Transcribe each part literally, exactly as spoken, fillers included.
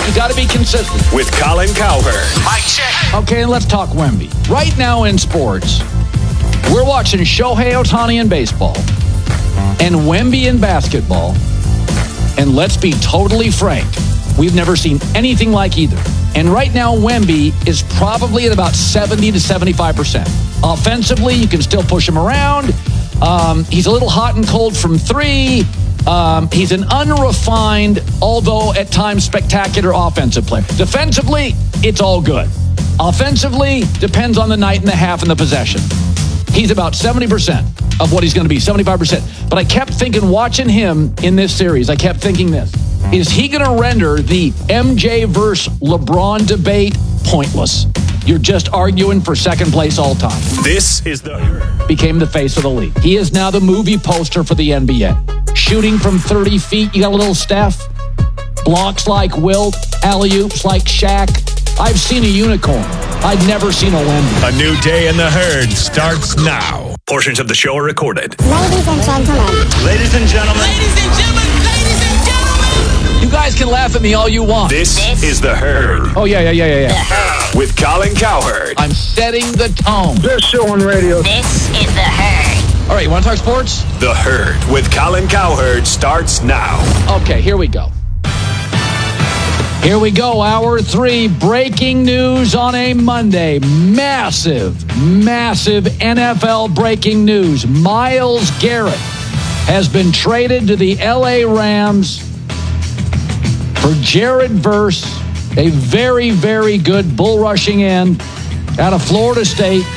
You got to be consistent. With Colin Cowherd. Mic check. Okay, and let's talk Wemby. Right now in sports, we're watching Shohei Ohtani in baseball and Wemby in basketball. And let's be totally frank, we've never seen anything like either. And right now, Wemby is probably at about seventy to seventy-five percent. Offensively, you can still push him around. Um, he's a little hot and cold from three. Um, he's an unrefined, although at times spectacular offensive player. Defensively, it's all good. Offensively, depends on the night and the half and the possession. He's about seventy percent of what he's going to be, seventy-five percent. But I kept thinking, watching him in this series, I kept thinking this. Is he going to render the M J versus LeBron debate pointless? You're just arguing for second place all time. This is the... Became the face of the league. He is now the movie poster for the N B A. Shooting from thirty feet, you got a little Steph. Blocks like Wilt. Alley-oops like Shaq. I've seen a unicorn. I've never seen a Wemby. A new day in the herd starts now. Portions of the show are recorded. Ladies and gentlemen. Ladies and gentlemen. Ladies and gentlemen. Ladies and gentlemen. You guys can laugh at me all you want. This, this is the herd. Oh, yeah, yeah, yeah, yeah, yeah. With Colin Cowherd. I'm setting the tone. Best show on radio. This is the herd. All right, you want to talk sports? The herd with Colin Cowherd starts now. Okay, here we go. Here we go, hour three, breaking news on a Monday. Massive, massive N F L breaking news. Myles Garrett has been traded to the L A Rams for Jared Verse, a very, very good bull rushing end out of Florida State.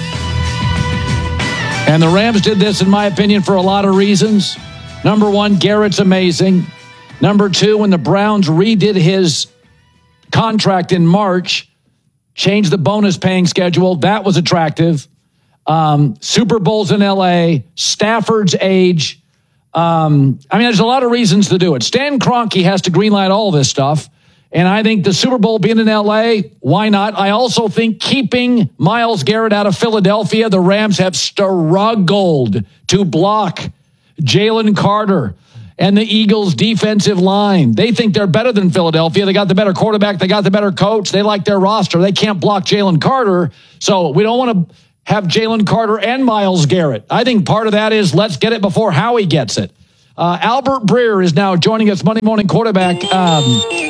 And the Rams did this, in my opinion, for a lot of reasons. Number one, Garrett's amazing. Number two, when the Browns redid his contract in March, changed the bonus paying schedule. That was attractive. Um, Super Bowls in L A, Stafford's age. Um, I mean, there's a lot of reasons to do it. Stan Kroenke has to greenlight all this stuff. And I think the Super Bowl being in L A, why not? I also think keeping Myles Garrett out of Philadelphia, the Rams have struggled to block Jalen Carter and the Eagles' defensive line. They think they're better than Philadelphia. They got the better quarterback. They got the better coach. They like their roster. They can't block Jalen Carter. So we don't want to have Jalen Carter and Myles Garrett. I think part of that is let's get it before Howie gets it. Uh, Albert Breer is now joining us, Monday Morning Quarterback. Um,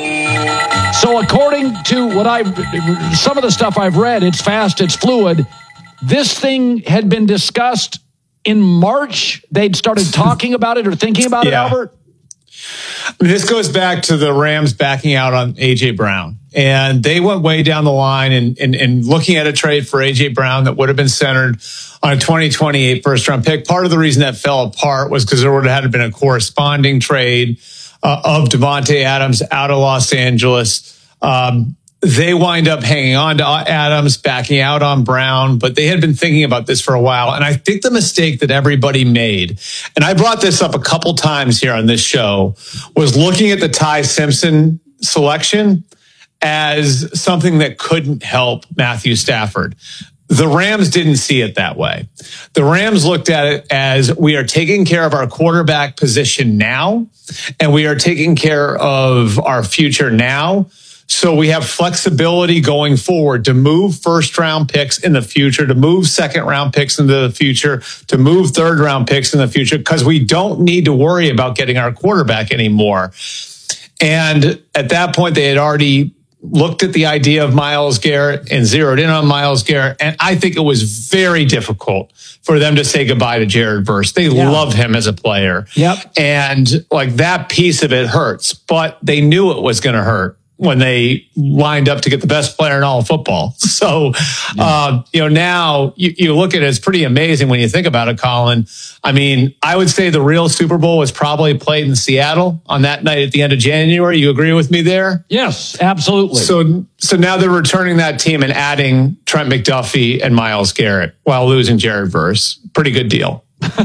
so according to what I've, some of the stuff I've read, it's fast, it's fluid. This thing had been discussed in March. They'd started talking about it or thinking about yeah. it, Albert? This goes back to the Rams backing out on A J Brown. And they went way down the line and, and, and looking at a trade for A J Brown that would have been centered on a twenty twenty-eight first round pick. Part of the reason that fell apart was because there would have had been a corresponding trade uh, of Devontae Adams out of Los Angeles. Um, They wind up hanging on to Adams, backing out on Brown, but they had been thinking about this for a while. And I think the mistake that everybody made, and I brought this up a couple times here on this show, was looking at the Ty Simpson selection as something that couldn't help Matthew Stafford. The Rams didn't see it that way. The Rams looked at it as we are taking care of our quarterback position now, and we are taking care of our future now. So we have flexibility going forward to move first round picks in the future, to move second round picks into the future, to move third round picks in the future, because we don't need to worry about getting our quarterback anymore. And at that point, they had already looked at the idea of Myles Garrett and zeroed in on Myles Garrett. And I think it was very difficult for them to say goodbye to Jared Verse. They yeah. love him as a player. Yep. And like that piece of it hurts, but they knew it was going to hurt when they lined up to get the best player in all of football. So, yeah. uh, you know, now you, you look at it, it's pretty amazing when you think about it, Colin. I mean, I would say the real Super Bowl was probably played in Seattle on that night at the end of January. You agree with me there? Yes, absolutely. So, so now they're returning that team and adding Trent McDuffie and Myles Garrett while losing Jared Verse. Pretty good deal.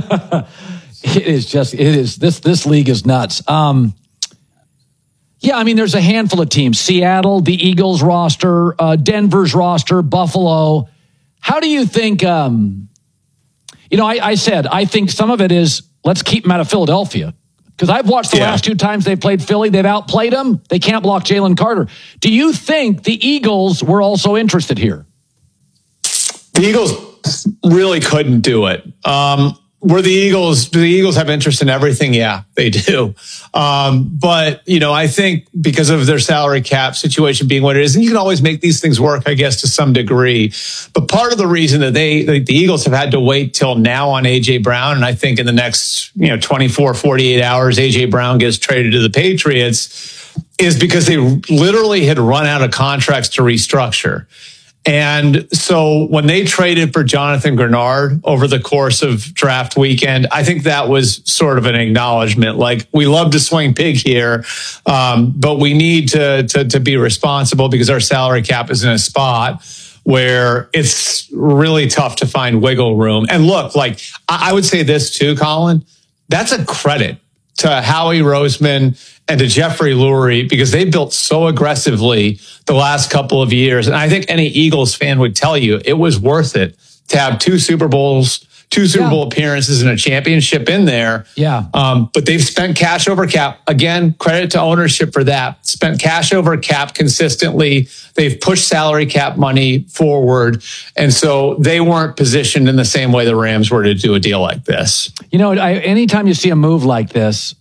It is just, it is, this, this league is nuts. Um, Yeah, I mean, there's a handful of teams. Seattle, the Eagles roster, uh, Denver's roster, Buffalo. How do you think, um, you know, I, I said, I think some of it is let's keep them out of Philadelphia. Because I've watched the Yeah. last two times they played Philly. They've outplayed them. They can't block Jalen Carter. Do you think the Eagles were also interested here? The Eagles really couldn't do it. Um, were the Eagles, do the Eagles have interest in everything? Yeah, they do. Um, but, you know, I think because of their salary cap situation being what it is, and you can always make these things work, I guess, to some degree. But part of the reason that they, the, the Eagles have had to wait till now on A J Brown, and I think in the next, you know, twenty-four, forty-eight hours, A J Brown gets traded to the Patriots, is because they literally had run out of contracts to restructure. And so when they traded for Jonathan Grenard over the course of draft weekend, I think that was sort of an acknowledgement. Like, we love to swing big here, um, but we need to, to, to be responsible because our salary cap is in a spot where it's really tough to find wiggle room. And look, like, I, I would say this too, Colin, that's a credit to Howie Roseman and to Jeffrey Lurie, because they built so aggressively the last couple of years. And I think any Eagles fan would tell you it was worth it to have two Super Bowls, two Super Yeah. Bowl appearances and a championship in there. Yeah. Um, but they've spent cash over cap. Again, credit to ownership for that. Spent cash over cap consistently. They've pushed salary cap money forward. And so they weren't positioned in the same way the Rams were to do a deal like this. You know, I, anytime you see a move like this,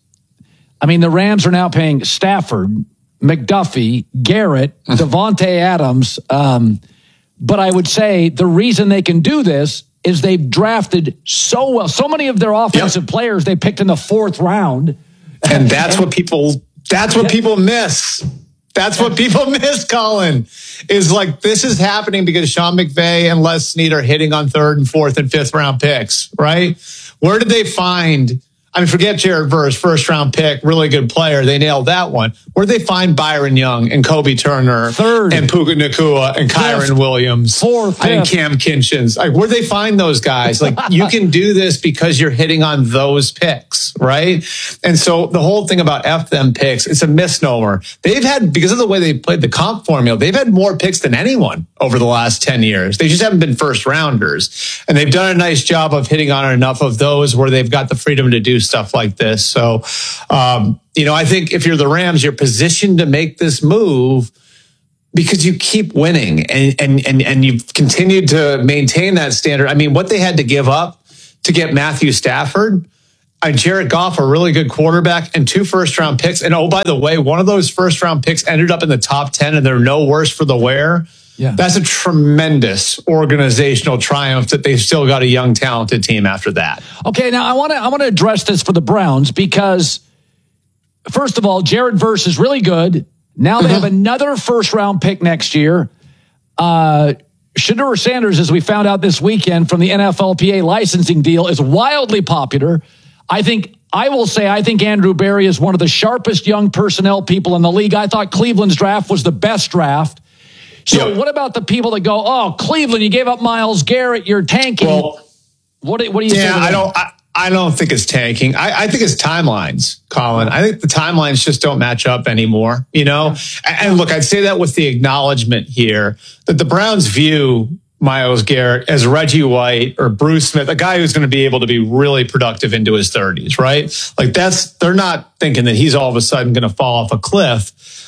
I mean, the Rams are now paying Stafford, McDuffie, Garrett, Devontae Adams. Um, but I would say the reason they can do this is they've drafted so well. So many of their offensive Yep. players they picked in the fourth round. And that's what people, that's what people miss. That's what people miss, Colin, is like, this is happening because Sean McVay and Les Snead are hitting on third and fourth and fifth round picks, right? Where did they find, I mean, forget Jared Verse, first round pick, really good player. They nailed that one. Where'd they find Byron Young and Kobe Turner Third. and Puka Nakua and Kyron Fifth. Williams Fourth, and fifth. Cam Kinchins? Like, where'd they find those guys? Like, you can do this because you're hitting on those picks, right? And so the whole thing about F them picks, it's a misnomer. They've had, because of the way they played the comp formula, they've had more picks than anyone over the last ten years. They just haven't been first rounders. And they've done a nice job of hitting on enough of those where they've got the freedom to do stuff like this. So, um, you know, I think if you're the Rams, you're positioned to make this move because you keep winning and, and, and, and you've continued to maintain that standard. I mean, what they had to give up to get Matthew Stafford, and Jared Goff, a really good quarterback, and two first round picks. And oh, by the way, one of those first round picks ended up in the top ten and they're no worse for the wear. Yeah. That's a tremendous organizational triumph that they've still got a young, talented team after that. Okay, now I want to I want to address this for the Browns because, first of all, Jared Verse is really good. Now they have another first round pick next year. Uh, Shedeur Sanders, as we found out this weekend from the N F L P A licensing deal, is wildly popular. I think I will say I think Andrew Berry is one of the sharpest young personnel people in the league. I thought Cleveland's draft was the best draft. So Yep. what about the people that go, oh, Cleveland, you gave up Myles Garrett, you're tanking. Well, what, do, what do you say? yeah, to I that? don't. I, I don't think it's tanking. I, I think it's timelines, Colin. I think the timelines just don't match up anymore. You know, and, and look, I'd say that with the acknowledgement here that the Browns view Myles Garrett as Reggie White or Bruce Smith, a guy who's going to be able to be really productive into his thirties, right? Like that's, they're not thinking that he's all of a sudden going to fall off a cliff.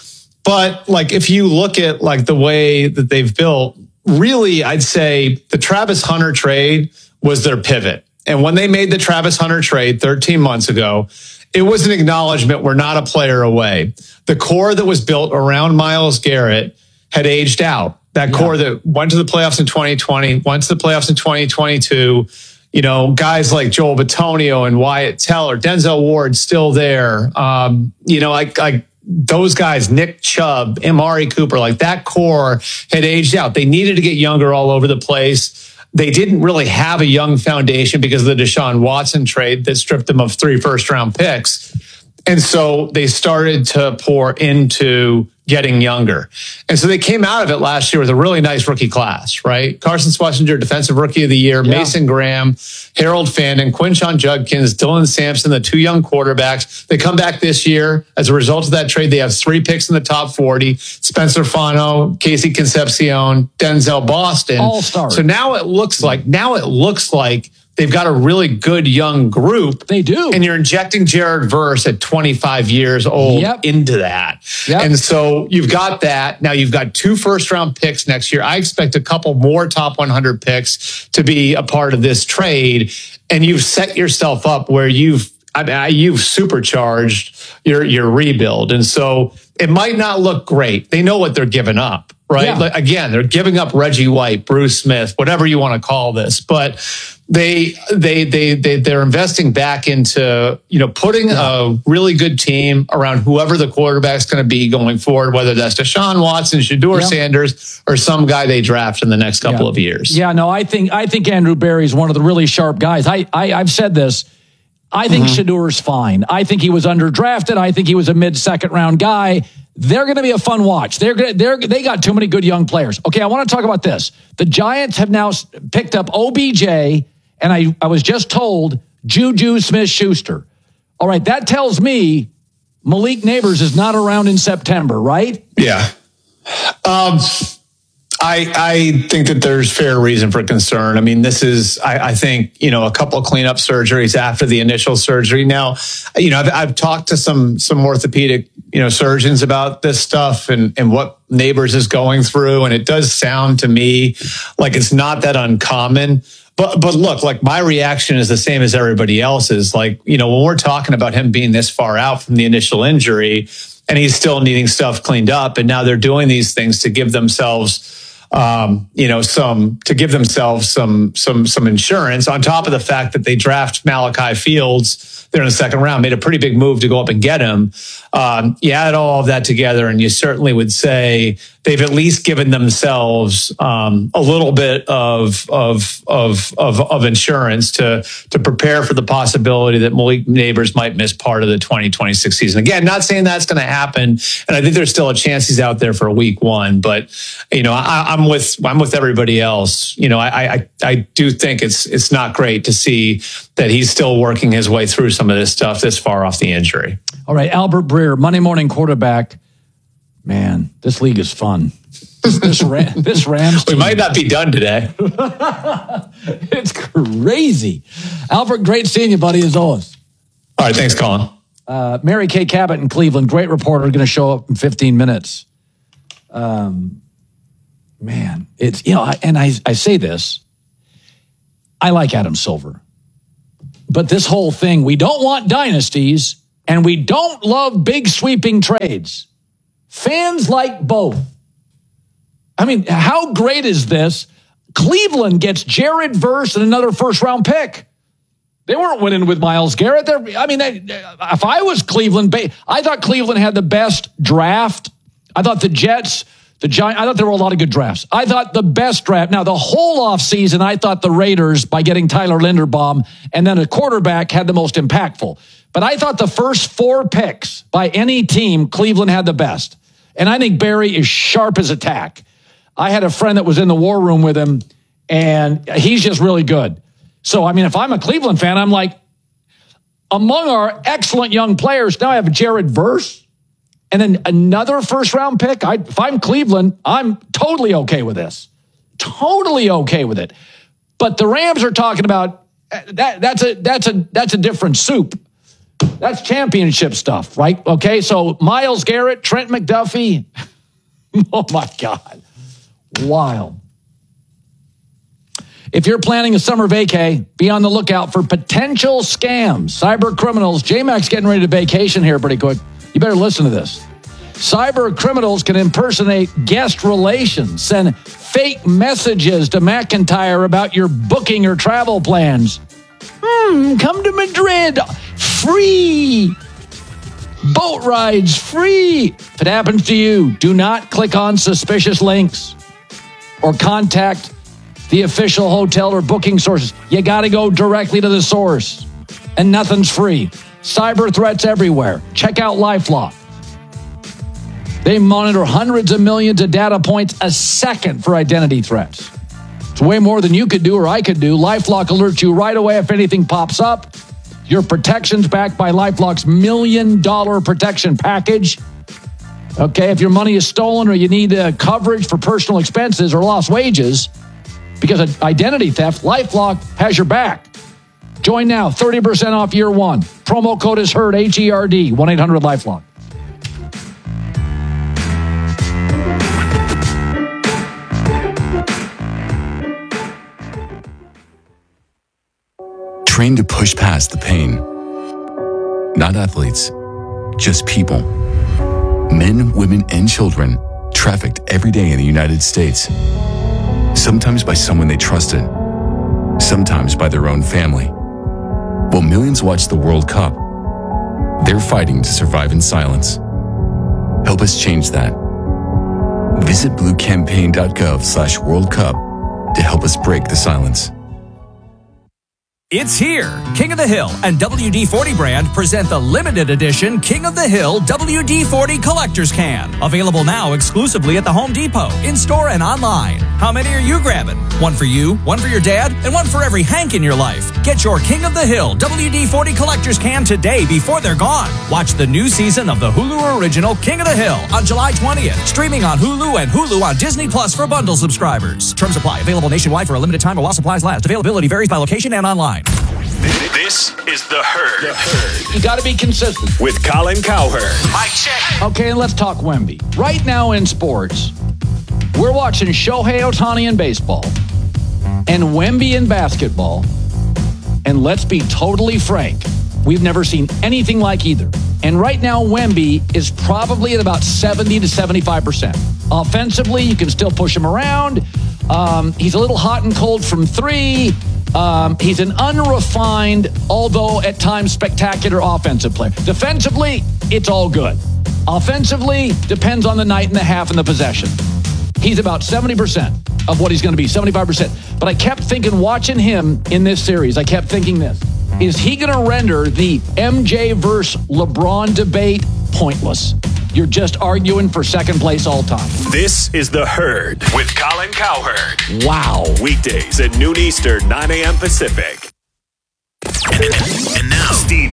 But like, if you look at like the way that they've built, really, I'd say the Travis Hunter trade was their pivot. And when they made the Travis Hunter trade thirteen months ago, it was an acknowledgement we're not a player away. The core that was built around Myles Garrett had aged out. That Yeah. core that went to the playoffs in twenty twenty, went to the playoffs in twenty twenty-two. You know, guys like Joel Bitonio and Wyatt Teller, Denzel Ward still there. Um, you know, like, like those guys, Nick Chubb, Amari Cooper, like that core had aged out. They needed to get younger all over the place. They didn't really have a young foundation because of the Deshaun Watson trade that stripped them of three first round picks. And so they started to pour into getting younger. And so they came out of it last year with a really nice rookie class, right? Carson Schlesinger, Defensive Rookie of the Year, Yeah. Mason Graham, Harold Fandon, Quinshon Judkins, Dylan Sampson, the two young quarterbacks. They come back this year. As a result of that trade, they have three picks in the top forty. Spencer Fano, Casey Concepcion, Denzel Boston. All-stars. So now it looks like, now it looks like they've got a really good young group. They do. And you're injecting Jared Verse at twenty-five years old yep. into that. Yep. And so you've got that. Now you've got two first round picks next year. I expect a couple more top one hundred picks to be a part of this trade. And you've set yourself up where you've, I mean, you've supercharged your, your rebuild. And so it might not look great. They know what they're giving up. Right. Yeah. Like, again, they're giving up Reggie White, Bruce Smith, whatever you want to call this, but they, they, they, they, they're investing back into, you know, putting a really good team around whoever the quarterback's going to be going forward, whether that's Deshaun Watson, Shedeur yeah. Sanders, or some guy they draft in the next couple yeah. of years. Yeah, no, I think, I think Andrew Berry's one of the really sharp guys. I, I I've said this. I think mm-hmm. Shedeur's fine. I think he was underdrafted. I think he was a mid second round guy. They're going to be a fun watch. They're going they're they got too many good young players. Okay, I want to talk about this. The Giants have now picked up O B J, and I, I was just told Juju Smith-Schuster. All right, that tells me Malik Neighbors is not around in September, right? Yeah. Um, I I think that there's fair reason for concern. I mean, this is, I, I think, you know, a couple of cleanup surgeries after the initial surgery. Now, you know, I've, I've talked to some some orthopedic, you know, surgeons about this stuff and, and what Neighbors is going through. And it does sound to me like it's not that uncommon. But but look, like my reaction is the same as everybody else's. Like, you know, when we're talking about him being this far out from the initial injury and he's still needing stuff cleaned up, and now they're doing these things to give themselves Um, you know, some to give themselves some some some insurance on top of the fact that they draft Malachi Fields there in the second round, made a pretty big move to go up and get him. Um, you add all of that together, and you certainly would say they've at least given themselves um, a little bit of of of of of insurance to to prepare for the possibility that Malik Neighbors might miss part of the twenty twenty-six season. Again, not saying that's going to happen, and I think there's still a chance he's out there for a week one. But you know, I, I'm with I'm with everybody else. You know, I, I I do think it's it's not great to see that he's still working his way through some of this stuff this far off the injury. All right, Albert Breer, Monday morning quarterback. Man, this league is fun. This this, Ram, this Rams team. We might not be done today. It's crazy. Albert, great seeing you, buddy, as always. All right, thanks, Colin. Uh, Mary Kay Cabot in Cleveland, great reporter, going to show up in fifteen minutes. Um, man, it's, you know, and I, I say this, I like Adam Silver. But this whole thing, we don't want dynasties and we don't love big sweeping trades. Fans like both. I mean, how great is this? Cleveland gets Jared Verse and another first round pick. They weren't winning with Myles Garrett. They're, I mean, they, if I was Cleveland, I thought Cleveland had the best draft. I thought the Jets, the Giants, I thought there were a lot of good drafts. I thought the best draft. Now, the whole offseason, I thought the Raiders, by getting Tyler Linderbaum and then a quarterback, had the most impactful. But I thought the first four picks by any team, Cleveland had the best. And I think Barry is sharp as a tack. I had a friend that was in the war room with him, and he's just really good. So, I mean, if I'm a Cleveland fan, I'm like, among our excellent young players, now I have Jared Verse and then another first-round pick. I, if I'm Cleveland, I'm totally okay with this. Totally okay with it. But the Rams are talking about, that, that's a that's a that's a different soup. That's championship stuff, right? Okay, so Myles Garrett, Trent McDuffie. Oh, my God. Wild. If you're planning a summer vacay, be on the lookout for potential scams. Cyber criminals. J-Mac's getting ready to vacation here pretty quick. You better listen to this. Cyber criminals can impersonate guest relations, send fake messages to McIntyre about your booking or travel plans. Hmm, come to Madrid. Free. Boat rides free. If it happens to you, do not click on suspicious links or contact the official hotel or booking sources. You got to go directly to the source, and nothing's free. Cyber threats everywhere. Check out LifeLock. They monitor hundreds of millions of data points a second for identity threats. It's way more than you could do or I could do. LifeLock alerts you right away if anything pops up. Your protection's backed by LifeLock's million dollar protection package. Okay, if your money is stolen or you need uh, coverage for personal expenses or lost wages because of identity theft, LifeLock has your back. Join now, thirty percent off year one. Promo code is HERD, H E R D, one eight hundred LIFELOCK. Trained to push past the pain. Not athletes, just people. Men, women, and children trafficked every day in the United States. Sometimes by someone they trusted, sometimes by their own family. While millions watch the World Cup, they're fighting to survive in silence. Help us change that. Visit bluecampaign.gov slash World Cup to help us break the silence. It's here. King of the Hill and W D forty brand present the limited edition King of the Hill W D forty Collector's Can. Available now exclusively at the Home Depot, in-store and online. How many are you grabbing? One for you, one for your dad, and one for every Hank in your life. Get your King of the Hill W D forty Collector's Can today before they're gone. Watch the new season of the Hulu original King of the Hill on July twentieth. Streaming on Hulu and Hulu on Disney Plus for bundle subscribers. Terms apply. Available nationwide for a limited time or while supplies last. Availability varies by location and online. This is The Herd. The Herd. You got to be consistent. With Colin Cowherd. Mic check. Okay, and let's talk Wemby. Right now in sports, we're watching Shohei Ohtani in baseball and Wemby in basketball. And let's be totally frank, we've never seen anything like either. And right now, Wemby is probably at about seventy to seventy-five percent. Offensively, you can still push him around. Um, he's a little hot and cold from three. Um, he's an unrefined, although at times spectacular offensive player. Defensively, it's all good. Offensively, depends on the night and the half and the possession. He's about seventy percent of what he's going to be, seventy-five percent. But I kept thinking, watching him in this series, I kept thinking this. Is he going to render the M J versus LeBron debate pointless? You're just arguing for second place all time. This is The Herd with Colin Cowherd. Wow. Weekdays at noon Eastern, nine a.m. Pacific. And, and now, Steve.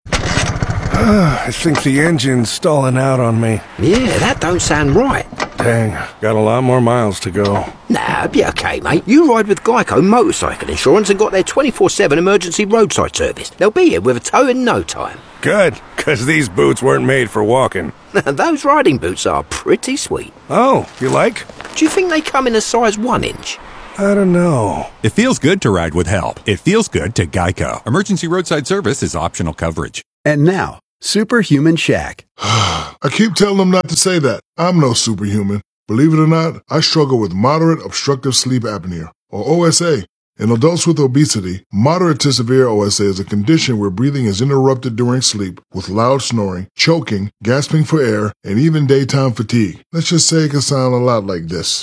I think the engine's stalling out on me. Yeah, that don't sound right. Dang, got a lot more miles to go. Nah, be okay, mate. You ride with Geico Motorcycle Insurance and got their twenty-four seven emergency roadside service. They'll be here with a tow in no time. Good, because these boots weren't made for walking. Those riding boots are pretty sweet. Oh, you like? Do you think they come in a size one inch? I don't know. It feels good to ride with help. It feels good to Geico. Emergency roadside service is optional coverage. And now, Superhuman Shaq. I keep telling them not to say that. I'm no superhuman. Believe it or not, I struggle with moderate obstructive sleep apnea, or O S A. In adults with obesity, moderate to severe O S A is a condition where breathing is interrupted during sleep with loud snoring, choking, gasping for air, and even daytime fatigue. Let's just say it can sound a lot like this.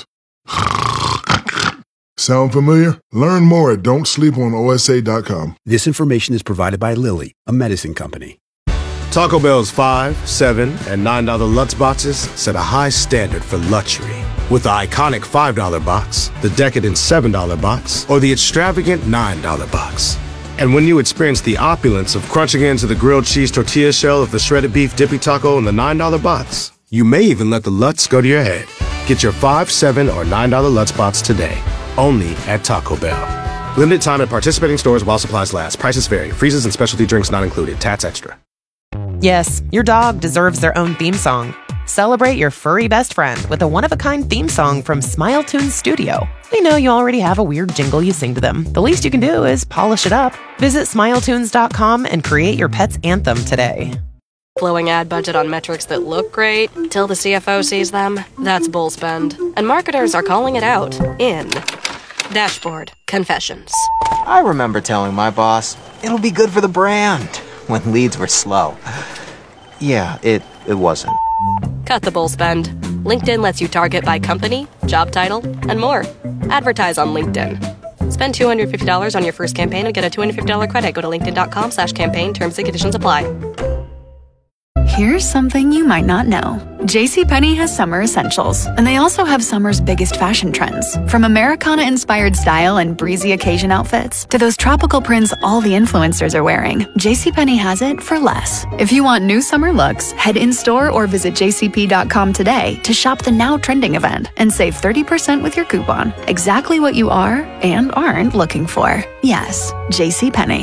Sound familiar? Learn more at don't sleep on O S A dot com. This information is provided by Lilly, a medicine company. Taco Bell's five, seven, and nine dollar Lutz boxes set a high standard for luxury. With the iconic five dollar box, the decadent seven dollar box, or the extravagant nine dollar box. And when you experience the opulence of crunching into the grilled cheese tortilla shell of the shredded beef dippy taco in the nine dollar box, you may even let the Lutz go to your head. Get your five, seven, or nine dollar Lutz box today, only at Taco Bell. Limited time at participating stores while supplies last. Prices vary. Freezes and specialty drinks not included. Tats extra. Yes, your dog deserves their own theme song. Celebrate your furry best friend with a one-of-a-kind theme song from Smile Tunes Studio. We know you already have a weird jingle you sing to them. The least you can do is polish it up. Visit smile tunes dot com and create your pet's anthem today. Flowing ad budget on metrics that look great till the C F O sees them. That's bull spend. And marketers are calling it out in Dashboard Confessions. I remember telling my boss, it'll be good for the brand, when leads were slow. Yeah, it, it wasn't. Cut the bull spend. LinkedIn lets you target by company, job title, and more. Advertise on LinkedIn. Spend two hundred fifty dollars on your first campaign and get a two hundred fifty dollars credit. Go to linkedin.com slash campaign. Terms and conditions apply. Here's something you might not know. JCPenney has summer essentials, and they also have summer's biggest fashion trends. From Americana-inspired style and breezy occasion outfits to those tropical prints all the influencers are wearing, JCPenney has it for less. If you want new summer looks, head in-store or visit j c p dot com today to shop the now trending event and save thirty percent with your coupon. Exactly what you are and aren't looking for. Yes, JCPenney.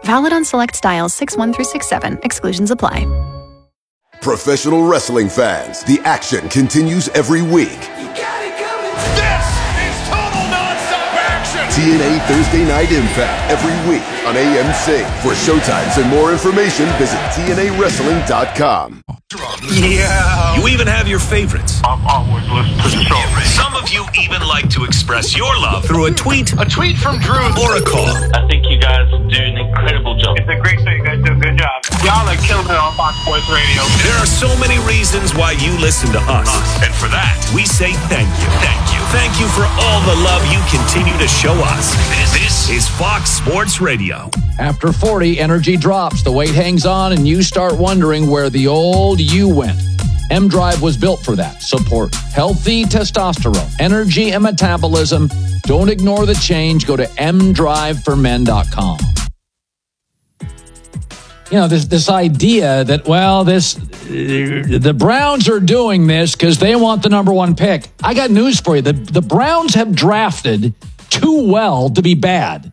Valid on select styles six one through six seven. Exclusions apply. Professional wrestling fans, the action continues every week. This is total nonstop action! T N A Thursday Night Impact every week on A M C. For showtimes and more information, visit T N A wrestling dot com. Yeah. You even have your favorites. I'm always listening to the show. Some of you even like to express your love through a tweet, A tweet from Drew. or a call. I think you guys do an incredible job. It's a great show. You guys do a good job. Y'all are killing it on Fox Sports Radio. There are so many reasons why you listen to us. And for that, we say thank you. Thank you. Thank you for all the love you continue to show us. This, this is Fox Sports Radio. After forty, energy drops, the weight hangs on, and you start wondering where the old you went. M-Drive was built for that. Support healthy testosterone, energy, and metabolism. Don't ignore the change. Go to m drive for men dot com. You know, this this idea that, well, this the Browns are doing this because they want the number one pick. I got news for you. The, the Browns have drafted too well to be bad.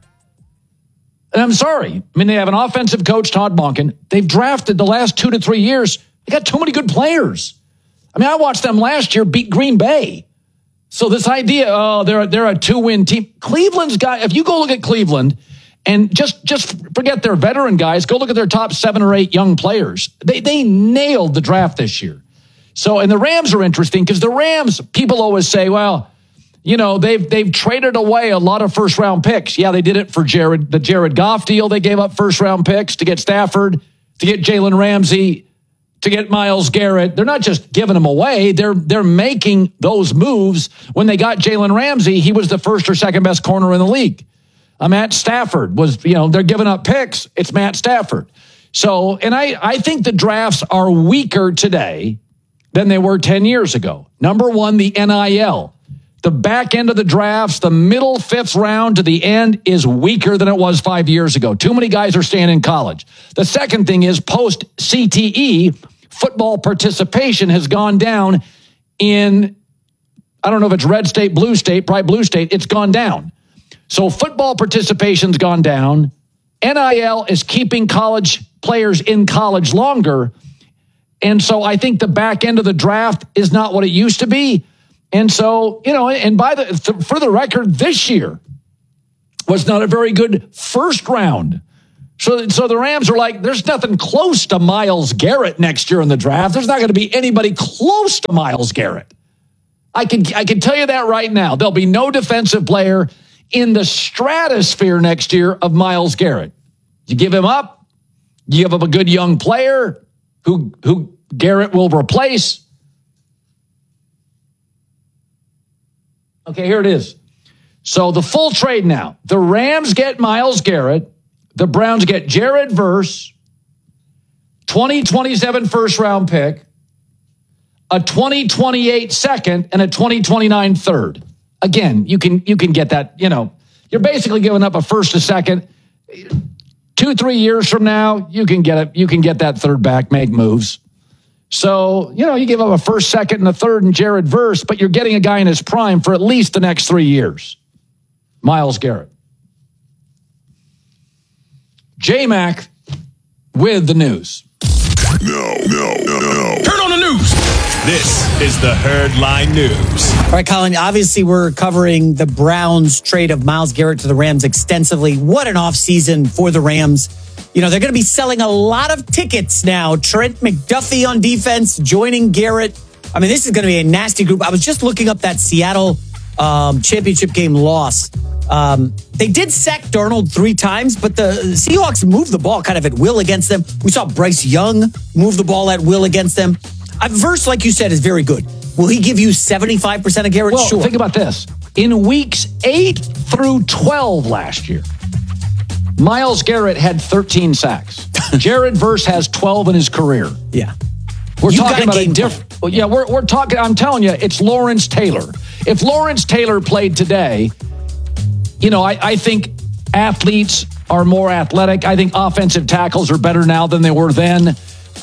And I'm sorry. I mean, they have an offensive coach, Todd Monken. They've drafted the last two to three years. They got too many good players. I mean, I watched them last year beat Green Bay. So this idea, oh, they're, they're a two-win team. Cleveland's got, if you go look at Cleveland and just, just forget their veteran guys, go look at their top seven or eight young players. They, they nailed the draft this year. So, and the Rams are interesting because the Rams, people always say, well, you know, they've they've traded away a lot of first round picks. Yeah, they did it for Jared, the Jared Goff deal. They gave up first round picks to get Stafford, to get Jalen Ramsey, to get Myles Garrett. They're not just giving them away. They're they're making those moves. When they got Jalen Ramsey, he was the first or second best corner in the league. Uh, Matt Stafford was, you know, they're giving up picks. It's Matt Stafford. So, and I, I think the drafts are weaker today than they were ten years ago. Number one, the N I L. The back end of the drafts, the middle fifth round to the end is weaker than it was five years ago. Too many guys are staying in college. The second thing is post C T E, football participation has gone down in, I don't know if it's red state, blue state, probably blue state. It's gone down. So football participation's gone down. N I L is keeping college players in college longer. And so I think the back end of the draft is not what it used to be. And so, you know, and by the, for the record, this year was not a very good first round. So, so the Rams are like, there's nothing close to Myles Garrett next year in the draft. There's not going to be anybody close to Myles Garrett. I can, I can tell you that right now. There'll be no defensive player in the stratosphere next year of Myles Garrett. You give him up, you give up a good young player who, who Garrett will replace. Okay, here it is. So the full trade now. The Rams get Myles Garrett. The Browns get Jared Verse, twenty twenty-seven first round pick, a twenty twenty-eight second, and a twenty twenty-nine third. Again, you can you can get that, you know, you're basically giving up a first, a second. Two, three years from now, you can get it, you can get that third back, make moves. So, you know, you give up a first, second, and a third in Jared Verse, but you're getting a guy in his prime for at least the next three years. Myles Garrett. J-Mac with the news. No, no, no, no. Turn on the news. This is the Herd Line News. All right, Colin, obviously we're covering the Browns trade of Myles Garrett to the Rams extensively. What an offseason for the Rams. You know, they're going to be selling a lot of tickets now. Trent McDuffie on defense, joining Garrett. I mean, this is going to be a nasty group. I was just looking up that Seattle um, championship game loss. Um, they did sack Darnold three times, but the Seahawks moved the ball kind of at will against them. We saw Bryce Young move the ball at will against them. A verse, like you said, is very good. Will he give you seventy-five percent of Garrett? Well, sure. Think about this. In weeks eight through twelve last year, Myles Garrett had thirteen sacks. Jared Verse has twelve in his career. Yeah. We're You've talking got a about a different. Well, yeah, we're, we're talking. I'm telling you, it's Lawrence Taylor. If Lawrence Taylor played today, you know, I, I think athletes are more athletic. I think offensive tackles are better now than they were then.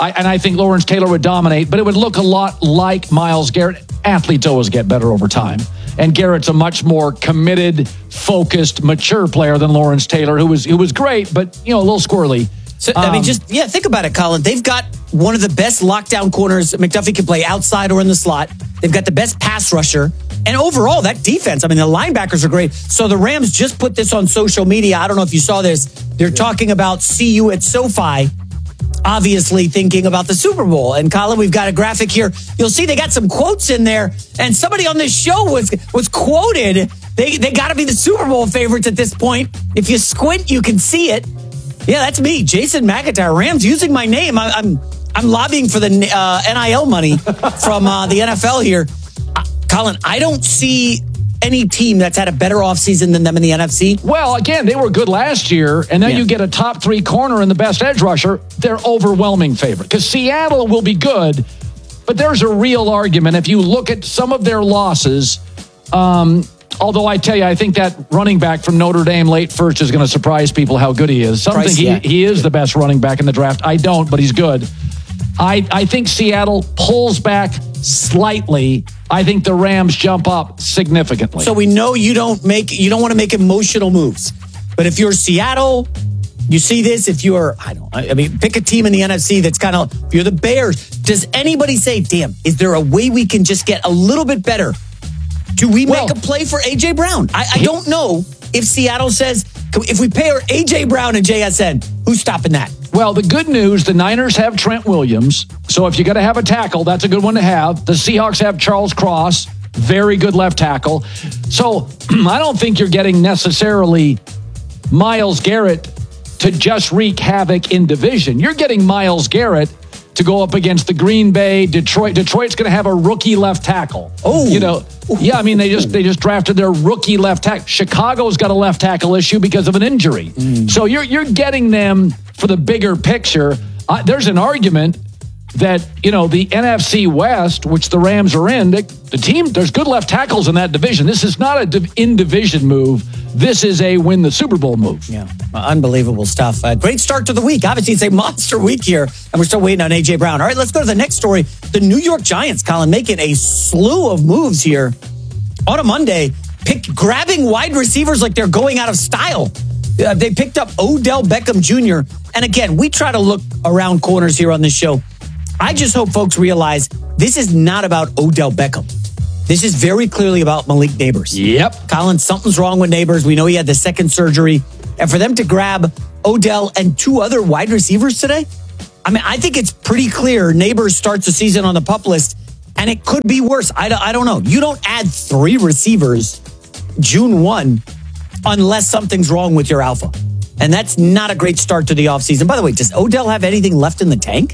I, and I think Lawrence Taylor would dominate, but it would look a lot like Myles Garrett. Athletes always get better over time. And Garrett's a much more committed, focused, mature player than Lawrence Taylor, who was who was great, but you know, a little squirrely. So, I mean, Um, just, yeah, think about it, Colin. They've got one of the best lockdown corners. McDuffie can play outside or in the slot. They've got the best pass rusher. And overall, that defense, I mean, the linebackers are great. So the Rams just put this on social media. I don't know if you saw this. They're talking about see you at SoFi, obviously thinking about the Super Bowl. And Colin, we've got a graphic here. You'll see they got some quotes in there. And somebody on this show was was quoted. They, they got to be the Super Bowl favorites at this point. If you squint, you can see it. Yeah, that's me, Jason McIntyre. Rams using my name. I, I'm I'm lobbying for the uh, N I L money from uh, the N F L here. Uh, Colin, I don't see any team that's had a better offseason than them in the N F C. Well, again, they were good last year, and then Yeah. you get a top three corner and the best edge rusher. They're overwhelming favorite because Seattle will be good, but there's a real argument. If you look at some of their losses, um, although I tell you, I think that running back from Notre Dame late first is going to surprise people how good he is. Some Price, think he, yeah. he is the best running back in the draft. I don't, but he's good. I, I think Seattle pulls back slightly. I think the Rams jump up significantly. So we know you don't make you don't want to make emotional moves. But if you're Seattle, you see this. If you're, I don't, I mean, pick a team in the N F C that's kind of. If you're the Bears, does anybody say, "Damn, is there a way we can just get a little bit better"? Do we Well, make a play for A J Brown? I, I don't know if Seattle says if we pay our A J Brown and J S N, who's stopping that? Well, the good news, the Niners have Trent Williams. So if you got to have a tackle, that's a good one to have. The Seahawks have Charles Cross, very good left tackle. So I don't think you're getting necessarily Myles Garrett to just wreak havoc in division. You're getting Myles Garrett to go up against the Green Bay, Detroit. Detroit's going to have a rookie left tackle. Oh, you know, yeah. I mean, they just they just drafted their rookie left tackle. Chicago's got a left tackle issue because of an injury. Mm. So you're you're getting them for the bigger picture. Uh, there's an argument that you know the N F C West, which the Rams are in, they, the team there's good left tackles in that division. This is not a div- in division move. This is a win the Super Bowl move. Yeah, unbelievable stuff. Uh, great start to the week. Obviously, it's a monster week here, and we're still waiting on A J Brown. All right, let's go to the next story. The New York Giants, Colin, making a slew of moves here on a Monday, pick, grabbing wide receivers like they're going out of style. Uh, they picked up Odell Beckham Junior And again, we try to look around corners here on this show. I just hope folks realize this is not about Odell Beckham. This is very clearly about Malik Neighbors. Yep. Colin, something's wrong with Neighbors. We know he had the second surgery. And for them to grab Odell and two other wide receivers today, I mean, I think it's pretty clear Neighbors starts the season on the PUP list, and it could be worse. I don't, I don't know. You don't add three receivers June first unless something's wrong with your alpha. And that's not a great start to the offseason. By the way, does Odell have anything left in the tank?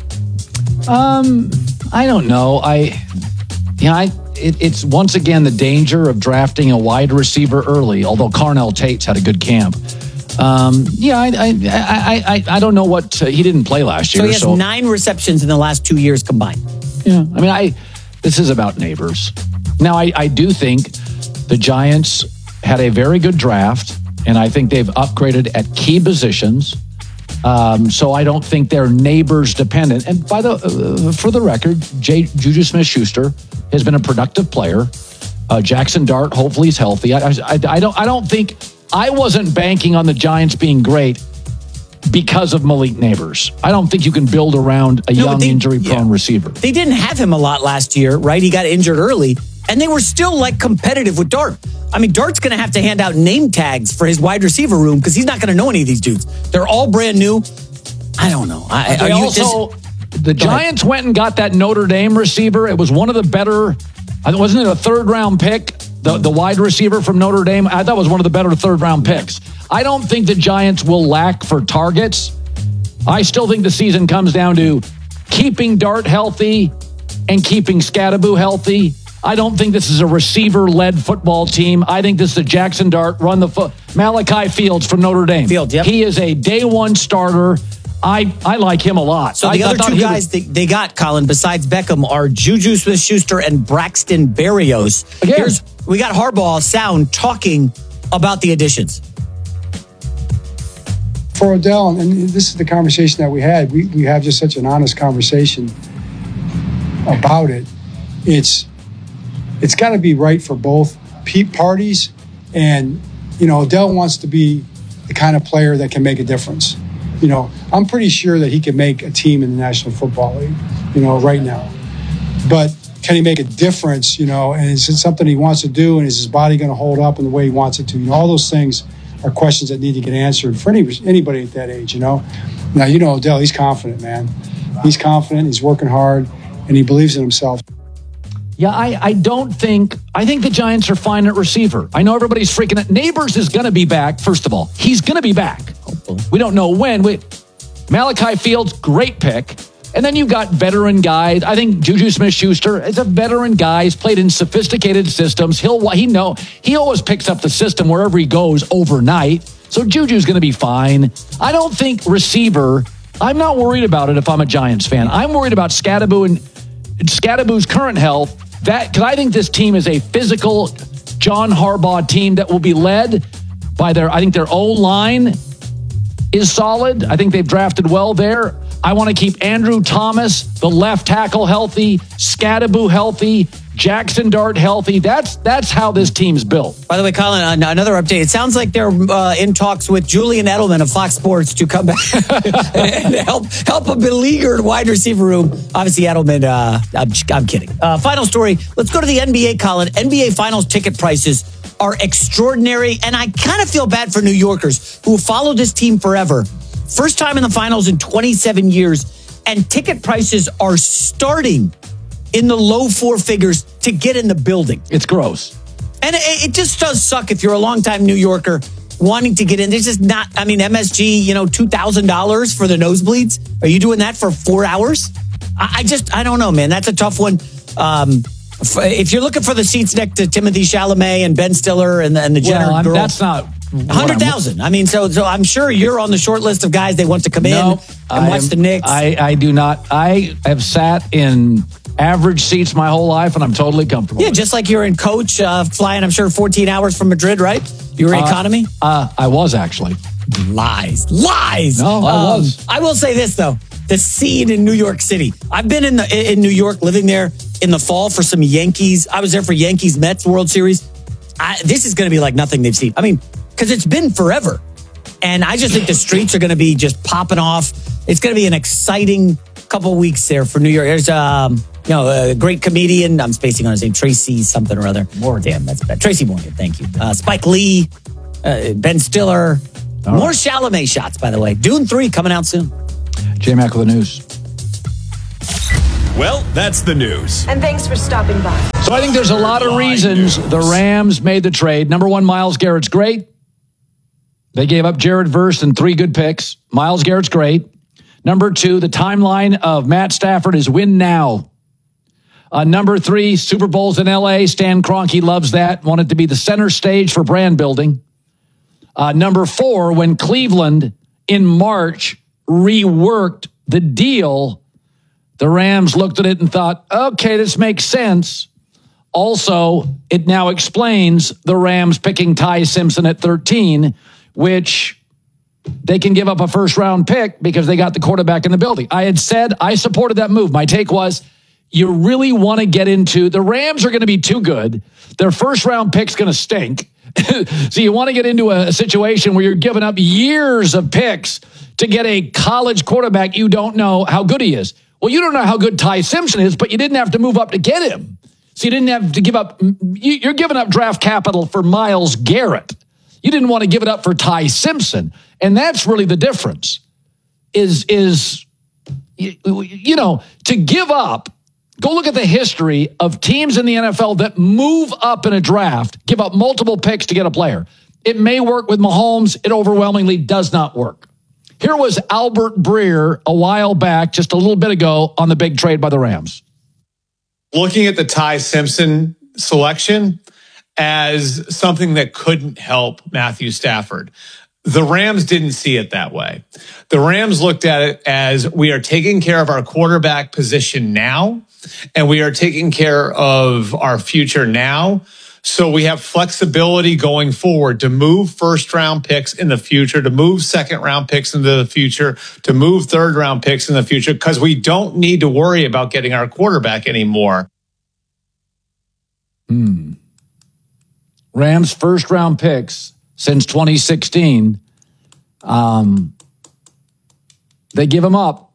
Um, I don't know. I, yeah, I. It, it's once again the danger of drafting a wide receiver early. Although Carnell Tate's had a good camp. Um, yeah, I, I, I, I, I don't know what uh, he didn't play last year. So he has so. nine receptions in the last two years combined. Yeah, I mean, I. This is about Neighbors. Now, I, I do think the Giants had a very good draft, and I think they've upgraded at key positions. Um, so I don't think they're Neighbors dependent. And by the uh, for the record, J, Juju Smith-Schuster has been a productive player. Uh, Jackson Dart, hopefully, is healthy. I, I, I don't. I don't think I wasn't banking on the Giants being great because of Malik Neighbors. I don't think you can build around a No, young, they- injury-prone yeah. receiver. They didn't have him a lot last year, right? He got injured early, and they were still like competitive with Dart. I mean, Dart's going to have to hand out name tags for his wide receiver room because he's not going to know any of these dudes. They're all brand new. I don't know. I, They are you, also, this- the Go ahead. Giants went and got that Notre Dame receiver. It was one of the better, I think- wasn't it a third round pick? The, the wide receiver from Notre Dame. I thought it was one of the better third round picks. I don't think the Giants will lack for targets. I still think the season comes down to keeping Dart healthy and keeping Scattaboo healthy. I don't think this is a receiver-led football team. I think this is a Jackson Dart run the foot. Malachi Fields from Notre Dame. Fields, yep. He is a day one starter. I, I like him a lot. So I, the I other thought two he guys was- they, they got, Colin, besides Beckham, are Juju Smith-Schuster and Braxton Berrios. Again. Here's, we got Harbaugh Sound talking about the additions. For Odell, and this is the conversation that we had, we, we have just such an honest conversation about it. It's it's got to be right for both parties. And, you know, Odell wants to be the kind of player that can make a difference. You know, I'm pretty sure that he can make a team in the National Football League, you know, right now. But can he make a difference, you know, and is it something he wants to do, and is his body going to hold up in the way he wants it to? You know, all those things are questions that need to get answered for any, anybody at that age, you know. Now, you know, Odell, he's confident, man. He's confident, he's working hard, and he believes in himself. Yeah, I, I don't think, I think the Giants are fine at receiver. I know everybody's freaking out. Neighbors is going to be back, first of all. He's going to be back. Hopefully. We don't know when. We, Malachi Fields, great pick. And then you've got veteran guys. I think Juju Smith-Schuster is a veteran guy. He's played in sophisticated systems. He'll, he know, he always picks up the system wherever he goes overnight. So Juju's going to be fine. I don't think receiver, I'm not worried about it if I'm a Giants fan. I'm worried about Scadaboo and Scadaboo's current health. That, because I think this team is a physical John Harbaugh team that will be led by their, I think their O-line is solid. I think they've drafted well there. I want to keep Andrew Thomas, the left tackle, healthy, Scadaboo healthy, Jackson Dart healthy. That's that's how this team's built. By the way, Colin, another update. It sounds like they're uh, in talks with Julian Edelman of Fox Sports to come back and help help a beleaguered wide receiver room. Obviously, Edelman, uh, I'm, I'm kidding. Uh, final story. Let's go to the N B A, Colin. N B A Finals ticket prices are extraordinary, and I kind of feel bad for New Yorkers who have followed this team forever. First time in the finals in twenty-seven years, and ticket prices are starting in the low four figures to get in the building. It's gross. And it, it just does suck if you're a longtime New Yorker wanting to get in. There's just not, I mean, M S G, you know, two thousand dollars for the nosebleeds. Are you doing that for four hours? I, I just, I don't know, man. That's a tough one. Um, if you're looking for the seats next to Timothée Chalamet and Ben Stiller and, and the Jenner well, girl. That's not... one hundred thousand. I mean, so so I'm sure you're on the short list of guys they want to come no, in and I watch am, the Knicks. I, I do not. I have sat in average seats my whole life, and I'm totally comfortable. Yeah, with just like you're in coach, uh, flying, I'm sure, fourteen hours from Madrid, right? You were uh, economy? Uh, I was, actually. Lies. Lies. No, I um, was. I will say this, though. The scene in New York City. I've been in the in New York, living there in the fall for some Yankees. I was there for Yankees Mets World Series. I, this is going to be like nothing they've seen. I mean, because it's been forever. And I just think the streets are going to be just popping off. It's going to be an exciting couple of weeks there for New York. There's um, you know, a great comedian. I'm spacing on his name, Tracy something or other. More damn, that's bad. Tracy Morgan, thank you. Uh, Spike Lee, uh, Ben Stiller. All More right. Chalamet shots, by the way. Dune three coming out soon. J-Mac with the news. Well, that's the news. And thanks for stopping by. So I think there's a lot of reasons the Rams made the trade. Number one, Myles Garrett's great. They gave up Jared Verse and three good picks. Myles Garrett's great. Number two, the timeline of Matt Stafford is win now. Uh, number three, Super Bowls in L A. Stan Kroenke loves that. Wanted to be the center stage for brand building. Uh, number four, when Cleveland in March reworked the deal, the Rams looked at it and thought, okay, this makes sense. Also, it now explains the Rams picking Ty Simpson at thirteen, which they can give up a first-round pick because they got the quarterback in the building. I had said I supported that move. My take was, you really want to get into, the Rams are going to be too good. Their first-round pick's going to stink. So you want to get into a situation where you're giving up years of picks to get a college quarterback you don't know how good he is. Well, you don't know how good Ty Simpson is, but you didn't have to move up to get him. So you didn't have to give up, you're giving up draft capital for Myles Garrett. You didn't want to give it up for Ty Simpson. And that's really the difference is, is you, you know, to give up, go look at the history of teams in the N F L that move up in a draft, give up multiple picks to get a player. It may work with Mahomes. It overwhelmingly does not work. Here was Albert Breer a while back, just a little bit ago, on the big trade by the Rams. Looking at the Ty Simpson selection as something that couldn't help Matthew Stafford. The Rams didn't see it that way. The Rams looked at it as we are taking care of our quarterback position now, and we are taking care of our future now. So we have flexibility going forward to move first round picks in the future, to move second round picks into the future, to move third round picks in the future, because we don't need to worry about getting our quarterback anymore. Hmm. Rams first round picks since twenty sixteen. Um, they give them up.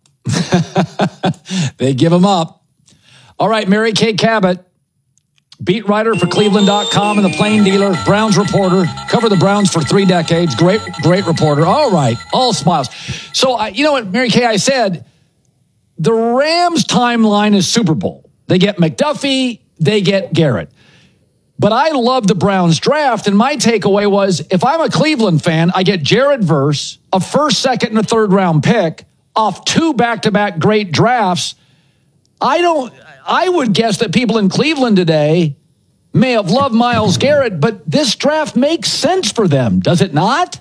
They give them up. All right, Mary Kay Cabot, beat writer for Cleveland dot com and the Plain Dealer, Browns reporter, covered the Browns for three decades. Great, great reporter. All right, all smiles. So, I, you know what, Mary Kay, I said, the Rams timeline is Super Bowl. They get McDuffie, they get Garrett. But I love the Browns draft, and my takeaway was, if I'm a Cleveland fan, I get Jared Verse, a first, second, and a third round pick off two back-to-back great drafts. I don't. I would guess that people in Cleveland today may have loved Myles Garrett, but this draft makes sense for them, does it not?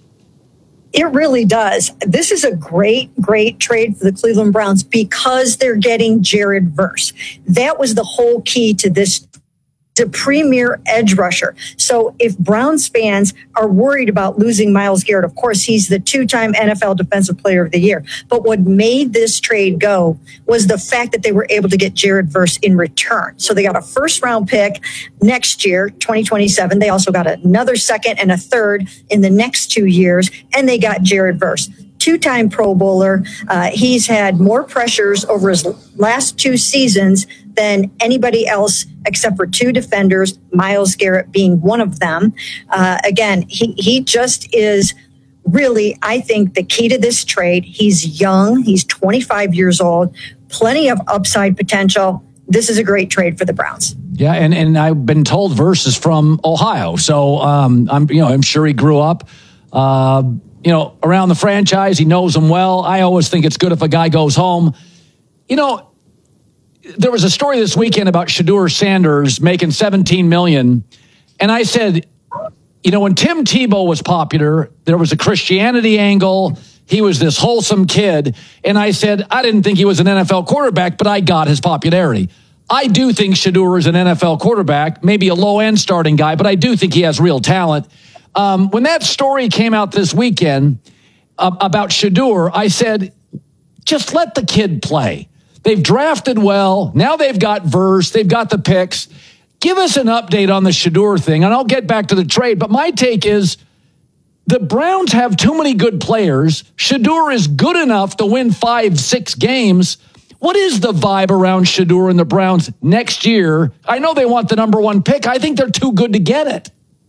It really does. This is a great, great trade for the Cleveland Browns because they're getting Jared Verse. That was the whole key to this, the premier edge rusher. So if Browns fans are worried about losing Myles Garrett, of course, he's the two-time N F L Defensive Player of the Year. But what made this trade go was the fact that they were able to get Jared Verse in return. So they got a first-round pick next year, twenty twenty-seven. They also got another second and a third in the next two years, and they got Jared Verse. Two-time Pro Bowler. Uh, he's had more pressures over his last two seasons than anybody else except for two defenders, Myles Garrett being one of them. Uh, again, he, he just is really, I think, the key to this trade. He's young. He's twenty-five years old, plenty of upside potential. This is a great trade for the Browns. Yeah, and, and I've been told Verse is from Ohio, so um, I'm you know I'm sure he grew up uh, you know around the franchise. He knows them well. I always think it's good if a guy goes home. You know, there was a story this weekend about Shedeur Sanders making seventeen million dollars, and I said, you know, when Tim Tebow was popular, there was a Christianity angle. He was this wholesome kid, and I said, I didn't think he was an N F L quarterback, but I got his popularity. I do think Shedeur is an N F L quarterback, maybe a low-end starting guy, but I do think he has real talent. Um, when that story came out this weekend uh, about Shedeur, I said, just let the kid play. They've drafted well. Now they've got Verse. They've got the picks. Give us an update on the Shedeur thing, and I'll get back to the trade. But my take is the Browns have too many good players. Shedeur is good enough to win five, six games. What is the vibe around Shedeur and the Browns next year? I know they want the number one pick. I think they're too good to get it.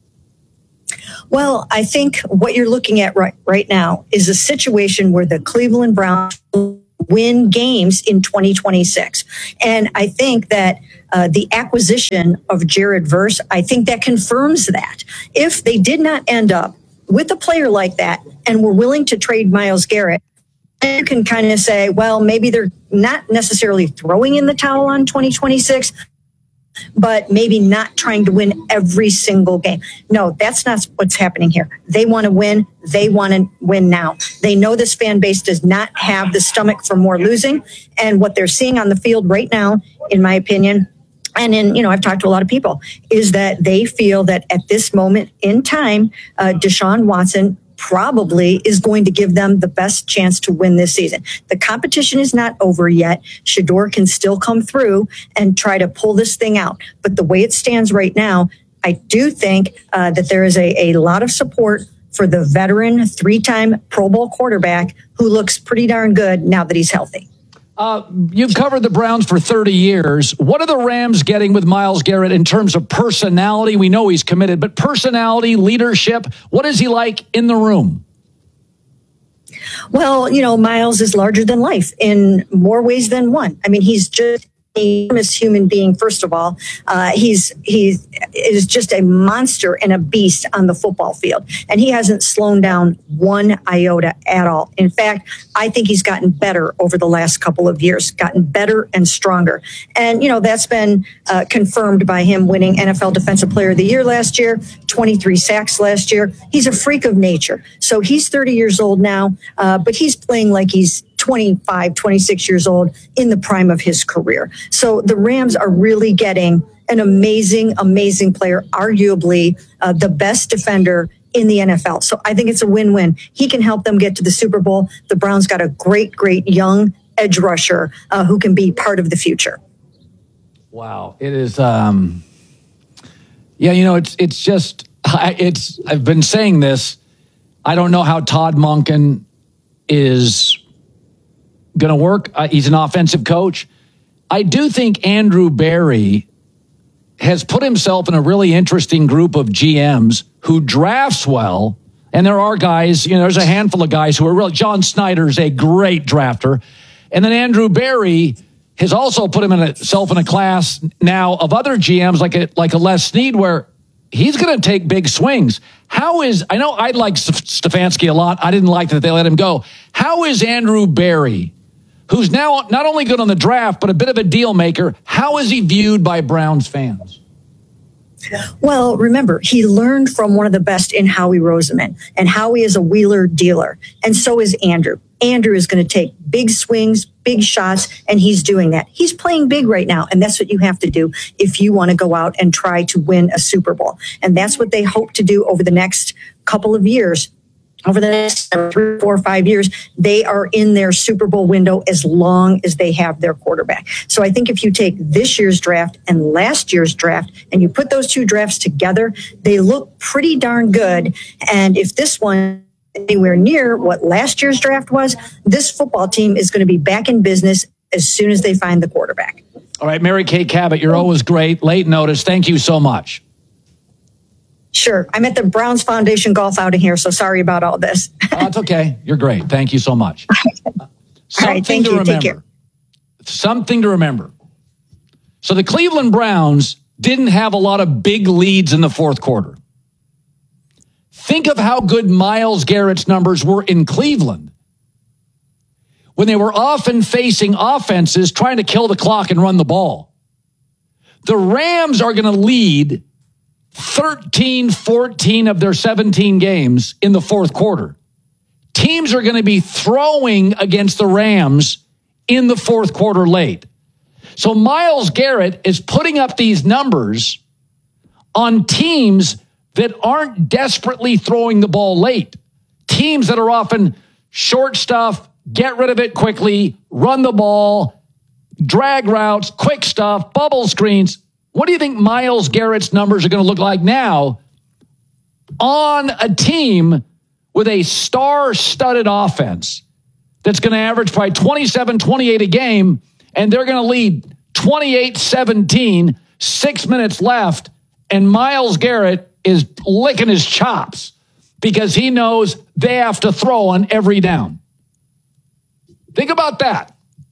Well, I think what you're looking at right, right now is a situation where the Cleveland Browns win games in twenty twenty-six. And I think that uh, the acquisition of Jared Verse, I think that confirms that. If they did not end up with a player like that and were willing to trade Myles Garrett, you can kind of say, well, maybe they're not necessarily throwing in the towel on twenty twenty-six, but maybe not trying to win every single game. No, that's not what's happening here. They want to win. They want to win now. They know this fan base does not have the stomach for more losing. And what they're seeing on the field right now, in my opinion, and in, you know, I've talked to a lot of people, is that they feel that at this moment in time, uh, Deshaun Watson probably is going to give them the best chance to win this season. The competition is not over yet. Shedeur can still come through and try to pull this thing out. But the way it stands right now, I do think uh, that there is a, a lot of support for the veteran three-time Pro Bowl quarterback who looks pretty darn good now that he's healthy. Uh, you've covered the Browns for thirty years. What are the Rams getting with Myles Garrett in terms of personality? We know he's committed, but personality, leadership, what is he like in the room? Well, you know, Myles is larger than life in more ways than one. I mean, he's just a enormous human being, first of all. Uh, he's he is just a monster and a beast on the football field. And he hasn't slowed down one iota at all. In fact, I think he's gotten better over the last couple of years, gotten better and stronger. And, you know, that's been uh, confirmed by him winning N F L Defensive Player of the Year last year, twenty-three sacks last year. He's a freak of nature. So he's thirty years old now, uh, but he's playing like he's twenty-five, twenty-six years old in the prime of his career. So the Rams are really getting an amazing, amazing player, arguably uh, the best defender in the N F L. So I think it's a win-win. He can help them get to the Super Bowl. The Browns got a great, great young edge rusher uh, who can be part of the future. Wow. It is, um, yeah, you know, it's, it's just, it's, I've been saying this. I don't know how Todd Monken is going to work. Uh, he's an offensive coach. I do think Andrew Berry has put himself in a really interesting group of G Ms who drafts well. And there are guys, you know, there's a handful of guys who are real. John Snyder's a great drafter. And then Andrew Berry has also put himself in a class now of other G Ms like a, like a Les Snead, where he's going to take big swings. How is, I know I like Stefanski a lot. I didn't like that they let him go. How is Andrew Berry, who's now not only good on the draft, but a bit of a deal maker, how is he viewed by Browns fans? Well, remember, he learned from one of the best in Howie Roseman, and Howie is a wheeler dealer. And so is Andrew. Andrew is going to take big swings, big shots, and he's doing that. He's playing big right now, and that's what you have to do if you want to go out and try to win a Super Bowl. And that's what they hope to do over the next couple of years. Over the next three, four, five years, they are in their Super Bowl window as long as they have their quarterback. So I think if you take this year's draft and last year's draft and you put those two drafts together, they look pretty darn good. And if this one anywhere near what last year's draft was, this football team is going to be back in business as soon as they find the quarterback. All right, Mary Kay Cabot, you're always great. Late notice. Thank you so much. Sure. I'm at the Browns Foundation golf outing here, so sorry about all this. Oh, that's okay. You're great. Thank you so much. All right, thank to you. Remember. Take care. Something to remember. So the Cleveland Browns didn't have a lot of big leads in the fourth quarter. Think of how good Myles Garrett's numbers were in Cleveland when they were often facing offenses trying to kill the clock and run the ball. The Rams are going to lead thirteen, fourteen of their seventeen games in the fourth quarter. Teams are going to be throwing against the Rams in the fourth quarter late. So Myles Garrett is putting up these numbers on teams that aren't desperately throwing the ball late. Teams that are often short stuff, get rid of it quickly, run the ball, drag routes, quick stuff, bubble screens. What do you think Myles Garrett's numbers are going to look like now on a team with a star-studded offense that's going to average probably twenty-seven, twenty-eight a game, and they're going to lead twenty-eight seventeen, six minutes left, and Myles Garrett is licking his chops because he knows they have to throw on every down. Think about that.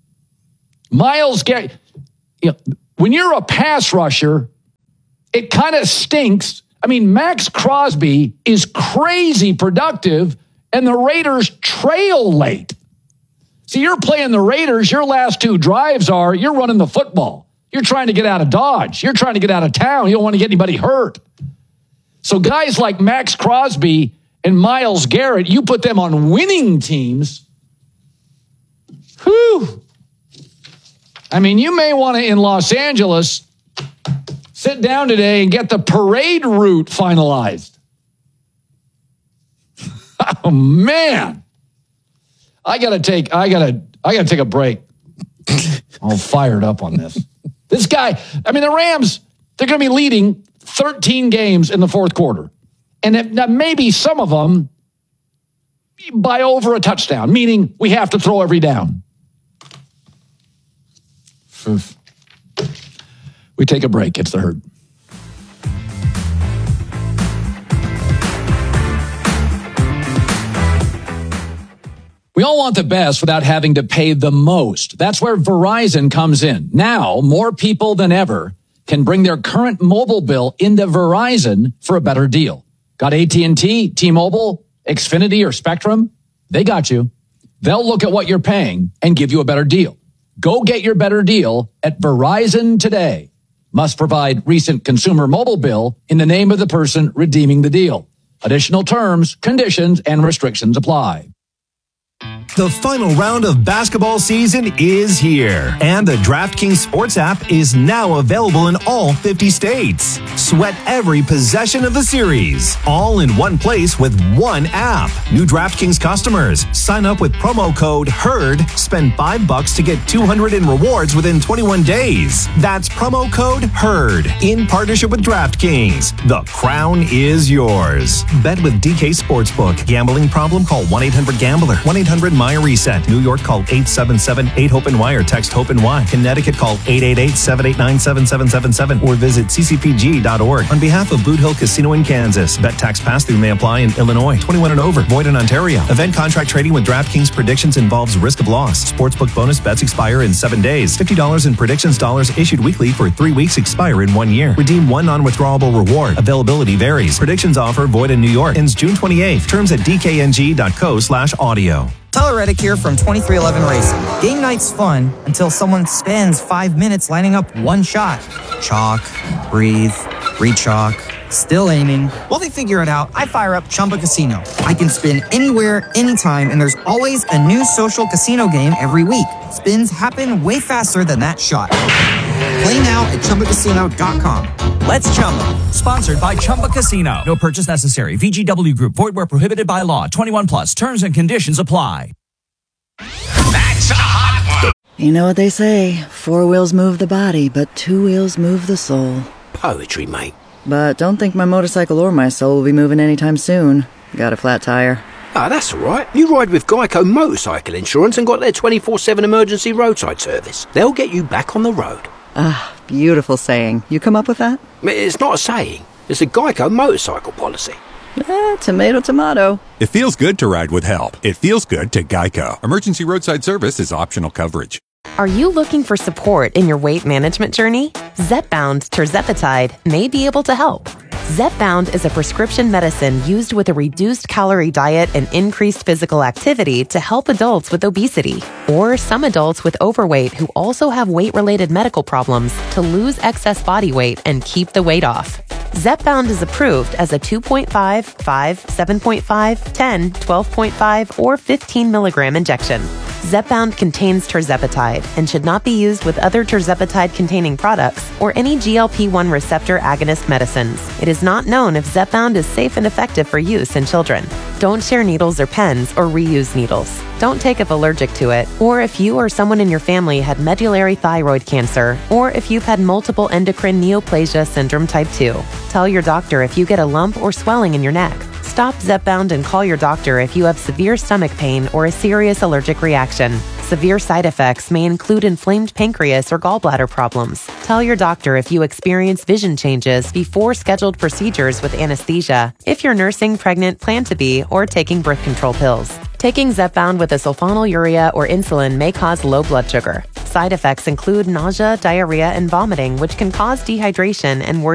Myles Garrett, you know, when you're a pass rusher, it kind of stinks. I mean, Max Crosby is crazy productive, and the Raiders trail late. See, you're playing the Raiders. Your last two drives are you're running the football. You're trying to get out of Dodge. You're trying to get out of town. You don't want to get anybody hurt. So guys like Max Crosby and Myles Garrett, you put them on winning teams. Whew. I mean, you may want to, in Los Angeles, sit down today and get the parade route finalized. Oh, man. I got to take, I got to, I got to take a break. I'm fired up on this. This guy, I mean, the Rams, they're going to be leading thirteen games in the fourth quarter. And it, maybe some of them by over a touchdown, meaning we have to throw every down. We take a break. It's the Herd. We all want the best without having to pay the most. That's where Verizon comes in. Now, more people than ever can bring their current mobile bill into Verizon for a better deal. Got A T and T, T-Mobile, Xfinity, or Spectrum? They got you. They'll look at what you're paying and give you a better deal. Go get your better deal at Verizon today. Must provide recent consumer mobile bill in the name of the person redeeming the deal. Additional terms, conditions, and restrictions apply. The final round of basketball season is here, and the DraftKings Sports app is now available in all fifty states. Sweat every possession of the series, all in one place with one app. New DraftKings customers, sign up with promo code HERD, spend five bucks to get two hundred in rewards within twenty-one days. That's promo code HERD in partnership with DraftKings. The crown is yours. Bet with D K Sportsbook. Gambling problem? Call one eight hundred gambler. one eight hundred my reset. New York, call eight seven seven eight hope N Y or text HOPE N Y. Connecticut, call eight eight eight seven eight nine seven seven seven seven or visit c c p g dot org. On behalf of Boot Hill Casino in Kansas, bet tax pass-through may apply in Illinois. twenty-one and over. Void in Ontario. Event contract trading with DraftKings predictions involves risk of loss. Sportsbook bonus bets expire in seven days. fifty dollars in predictions dollars issued weekly for three weeks expire in one year. Redeem one non-withdrawable reward. Availability varies. Predictions offer void in New York. Ends June twenty-eighth. Terms at d k n g dot co slash audio. Tyler Reddick here from twenty-three eleven Racing. Game night's fun until someone spends five minutes lining up one shot. Chalk, breathe, re-chalk, still aiming. While they figure it out, I fire up Chumba Casino. I can spin anywhere, anytime, and there's always a new social casino game every week. Spins happen way faster than that shot. Play now at chumba casino dot com. Let's Chumba. Sponsored by Chumba Casino. No purchase necessary. V G W Group. Void where prohibited by law. twenty-one plus. Terms and conditions apply. That's a hot one. You know what they say. Four wheels move the body, but two wheels move the soul. Poetry, mate. But don't think my motorcycle or my soul will be moving anytime soon. Got a flat tire. Ah, that's all right. You ride with Geico Motorcycle Insurance and got their twenty-four seven emergency roadside service. They'll get you back on the road. Ah, beautiful saying. You come up with that? It's not a saying. It's a Geico motorcycle policy. Eh, tomato, tomato. It feels good to ride with help. It feels good to Geico. Emergency roadside service is optional coverage. Are you looking for support in your weight management journey? Zepbound tirzepatide may be able to help. Zepbound is a prescription medicine used with a reduced calorie diet and increased physical activity to help adults with obesity or some adults with overweight who also have weight-related medical problems to lose excess body weight and keep the weight off. Zepbound is approved as a two point five, five, seven point five, ten, twelve point five, or fifteen milligram injection. Zepbound contains tirzepatide and should not be used with other tirzepatide-containing products or any G L P one receptor agonist medicines. It is not known if Zepbound is safe and effective for use in children. Don't share needles or pens or reuse needles. Don't take if allergic to it, or if you or someone in your family had medullary thyroid cancer, or if you've had multiple endocrine neoplasia syndrome type two. Tell your doctor if you get a lump or swelling in your neck. Stop Zepbound and call your doctor if you have severe stomach pain or a serious allergic reaction. Severe side effects may include inflamed pancreas or gallbladder problems. Tell your doctor if you experience vision changes before scheduled procedures with anesthesia, if you're nursing, pregnant, plan to be, or taking birth control pills. Taking Zepbound with a sulfonylurea or insulin may cause low blood sugar. Side effects include nausea, diarrhea, and vomiting, which can cause dehydration and worse